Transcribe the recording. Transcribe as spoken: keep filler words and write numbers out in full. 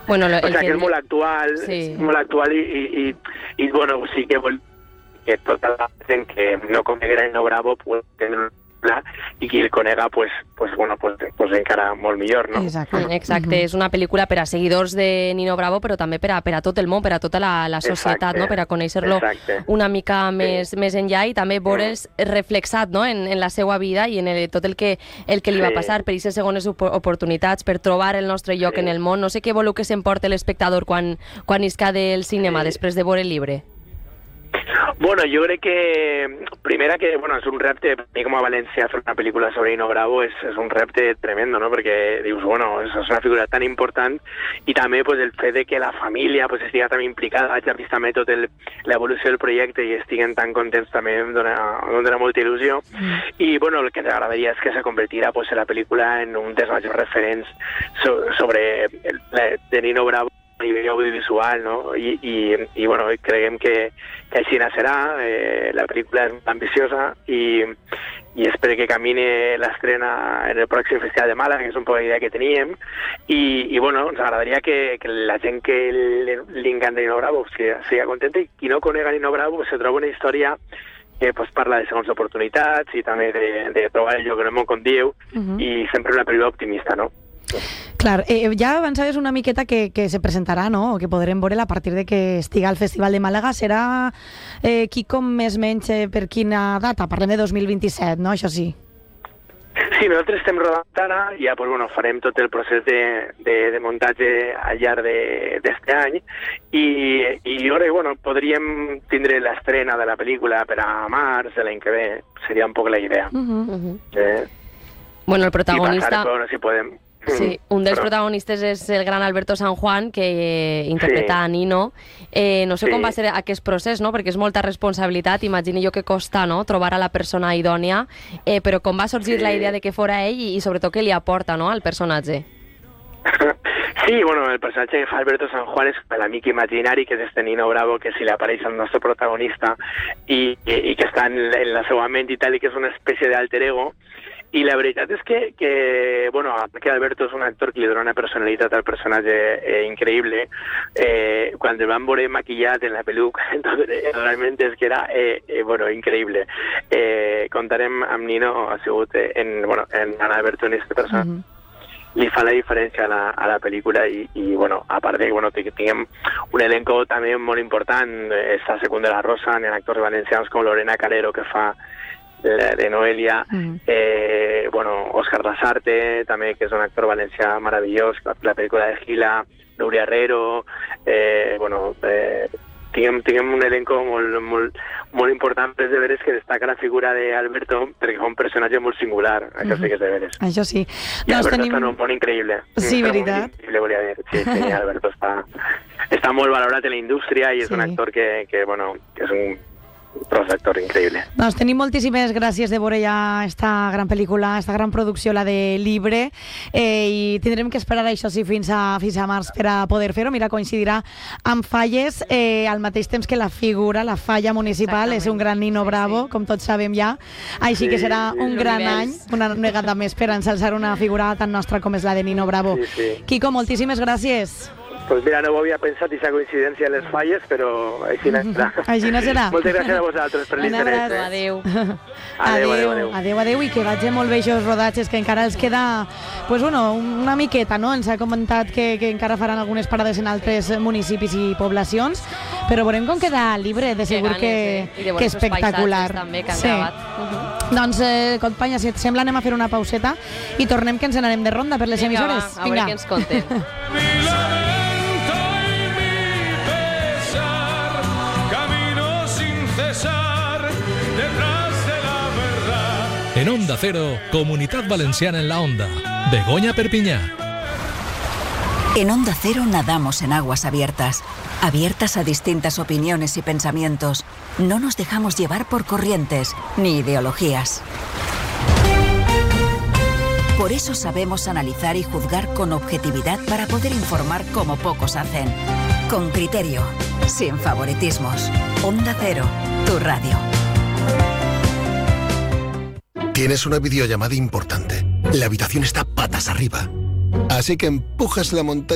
Bueno, lo, o sea, que, que és molt actual, sí. molt actual i, i, i, i bueno, sí que vol que tota la gent que no coneguera Nino Bravo pues, tenen pla i qui el conega pues, pues, bueno, pues, pues encara molt millor, no? Exacte. Exacte, uh-huh. És una pel·lícula per a seguidors de Nino Bravo, però també per a, per a tot el món, per a tota la, la societat, exacte, no? Per a conèixer-lo una mica més, sí. més enllà i també veure's reflexat, no? en, en la seva vida i en el, tot el que, el que li va passar, per aquestes segones oportunitats, per trobar el nostre lloc sí. en el món. No sé què voleu que s'emporta l'espectador quan, quan isca del cinema, sí. després de veure el llibre. Bueno, jo crec que, primera que, bueno, és un repte, per mi com a València fer una pel·lícula sobre Nino Bravo és, és un repte tremendo, no? Perquè dius, bueno, és, és una figura tan important i també pues, el fet de que la família pues, estigui també implicada, hagi vist també tot l'evolució del projecte i estiguen tan contents també em dona, em dona molta il·lusió. Mm. I, bueno, el que ens agradaria és que se convertirà pues, la pel·lícula en un dels majors referents so, sobre el, de Nino Bravo a nivell audiovisual, no? I, i, i bueno, creiem que, que així serà, eh, la pel·lícula és molt ambiciosa i, i espero que camine l'estrena en el pròxim Festival de Màlaga, que és un poc la idea que teníem, i, i bueno, ens agradaria que, que la gent que li encanta Nino Bravo sigui, sigui contenta i qui no conega Nino Bravo pues, se troba una història que pues, parla de segons oportunitats i també de, de trobar el lloc en el món, com diu, uh-huh. i sempre una pel·lícula optimista, no? Clar, eh, ja avançaves una miqueta que, que se presentarà, no?, o que podrem veure a partir de que estiga al Festival de Màlaga. Serà eh, qui com més menys eh, per quina data? Parlem de dos mil vint-i-set, no?, això sí. Sí, nosaltres estem rodant ara, ja pues, bueno, farem tot el procés de, de, de muntatge al llarg d'aquest any i, i ara, bueno, podríem tindre l'estrena de la pel·lícula per a març de l'any que ve, seria un poc la idea. Uh-huh, uh-huh. Eh? Bueno, el protagonista... I passar, bueno, si podem... Sí, un dels Però... protagonistes és el gran Alberto San Juan, que eh, interpreta sí. a Nino. Eh, no sé sí. com va ser aquest procés, no?, perquè és molta responsabilitat, imagino jo que costa, no?, trobar a la persona idònia, eh, però com va sorgir sí. la idea de que fora ell i, i sobretot què li aporta, no?, al personatge? Sí, bueno, el personatge que fa Alberto San Juan és l'amic imaginari, que és este Nino Bravo, que si li apareix al nostre protagonista i, i, i que està en, en la seva ment i tal, i que és una espècie d'alter ego. I la veritat és que, que, bueno, que Alberto és un actor que li dona una personalitat al personatge eh, increïble. Eh, quan el van veure maquillat en la peluca, realment és que era, eh, eh, bueno, increïble. Eh, contarem amb Nino, ha sigut en, bueno, en Alberto en este personatge. Uh-huh. Li fa la diferència a la, a la pel·lícula i, i bueno, a part de bueno, que tinguem un elenco també molt important, està Secund de la Rosa, en actors valencians com Lorena Calero, que fa de Noelia, mm. eh, bueno, Òscar Lasarte, també, que és un actor valencià meravellós, la pel·lícula de Gila, Núria Herrero, eh, bueno, eh, tinguem, tinguem un elenco molt, molt, molt important, però és de veres que destaca la figura d'Alberto perquè fa un personatge molt singular, això mm-hmm. sí que és de veres. Això sí. I no, Alberto tenim... està en un punt increïble. Sí, veritat. Increïble, volia dir. Sí, sí, Alberto està, està molt valorat en la indústria i és sí. un actor que, que, bueno, que és un tros d'actor increïble. Doncs tenim moltíssimes gràcies de veure ja esta gran pel·lícula, esta gran producció, la de Libre, eh, i tindrem que esperar això sí fins a, fins a març per a poder fer-ho. Mira, coincidirà amb Falles, eh, al mateix temps que la figura, la falla municipal, és un gran Nino Bravo, sí, sí. com tots sabem ja, així sí, que serà un sí, gran any, una vegada més per ensalçar una figura tan nostra com és la de Nino Bravo. Sí, sí. Quico, moltíssimes gràcies. Pues mira, no ho havia pensat aquesta coincidència en les falles, però així no serà. Així no serà. Moltes gràcies a vosaltres per l'interès. Eh? Adéu. Adéu, adéu, adéu. Adéu, adéu, i que vagi molt bé aquests rodatges, que encara els queda, pues bueno, una miqueta, no? Ens ha comentat que, que encara faran algunes parades en altres municipis i poblacions, però veurem com queda Libre, de segur que, que, que espectacular. També, que han sí. uh-huh. Doncs, eh, companya, si et sembla, anem a fer una pauseta i tornem, que ens n'anem de ronda per les Vinga, emissores. Va, a veure què ens conten. En Onda Cero, Comunidad Valenciana en la Onda. Begoña Perpiñá. En Onda Cero nadamos en aguas abiertas, abiertas a distintas opiniones y pensamientos. No nos dejamos llevar por corrientes ni ideologías. Por eso sabemos analizar y juzgar con objetividad para poder informar como pocos hacen. Con criterio, sin favoritismos. Onda Cero, tu radio. Tienes una videollamada importante. La habitación está patas arriba. Así que empujas la montaña